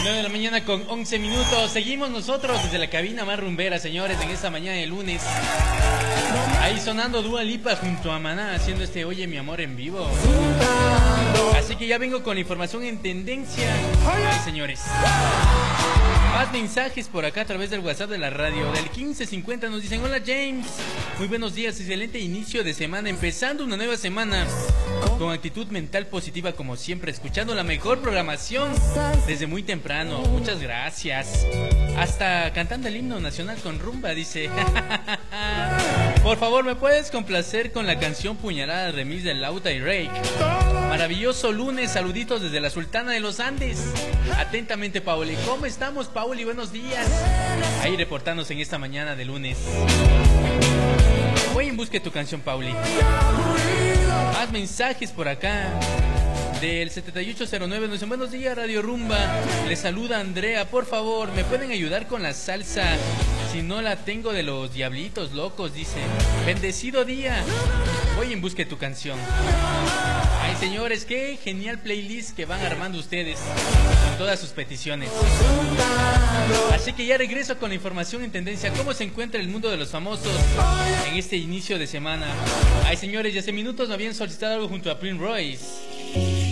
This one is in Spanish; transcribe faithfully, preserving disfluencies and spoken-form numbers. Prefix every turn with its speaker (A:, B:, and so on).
A: nueve de la mañana con once minutos. Seguimos nosotros desde la cabina más rumbera, señores, en esta mañana de lunes. Ahí sonando Dua Lipa junto a Maná, haciendo este Oye mi amor en vivo. Así que ya vengo con la información en tendencia. Ay, señores. Más mensajes por acá a través del WhatsApp de la radio. Del quince cincuenta nos dicen: hola James, muy buenos días, excelente inicio de semana, empezando una nueva semana con actitud mental positiva como siempre, escuchando la mejor programación desde muy temprano. Muchas gracias. Hasta cantando el himno nacional con rumba, dice. Por favor, ¿me puedes complacer con la canción Puñalada remix de Lauta y Rake? Maravilloso lunes, saluditos desde la Sultana de los Andes. Atentamente, Pauli. ¿Cómo estamos, Pauli? Buenos días. Ahí reportándose en esta mañana de lunes. Voy en busca de tu canción, Pauli. Más mensajes por acá. Del setenta y ocho cero nueve nos dicen: buenos días, Radio Rumba. Les saluda Andrea. Por favor, ¿me pueden ayudar con la salsa? Si no la tengo de los Diablitos Locos, dice. Bendecido día. Voy en busca de tu canción. Ay, señores, qué genial playlist que van armando ustedes con todas sus peticiones. Así que ya regreso con la información en tendencia. ¿Cómo se encuentra el mundo de los famosos en este inicio de semana? Ay, señores, ya hace minutos me habían solicitado algo junto a Prince Royce.